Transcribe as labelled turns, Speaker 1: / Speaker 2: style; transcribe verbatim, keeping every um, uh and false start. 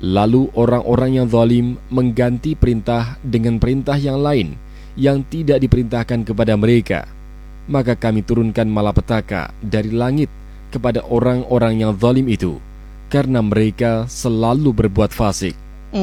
Speaker 1: Lalu orang-orang yang zalim mengganti perintah dengan perintah yang lain yang tidak diperintahkan kepada mereka. Maka kami turunkan malapetaka dari langit kepada orang-orang yang zalim itu, karena mereka selalu berbuat fasik.